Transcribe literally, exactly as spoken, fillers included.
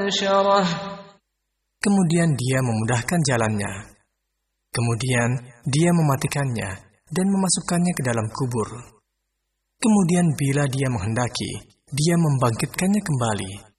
حشره. Kemudian dia memudahkan jalannya. Kemudian dia mematikannya dan memasukkannya ke dalam kubur. Kemudian bila dia menghendaki, dia membangkitkannya kembali.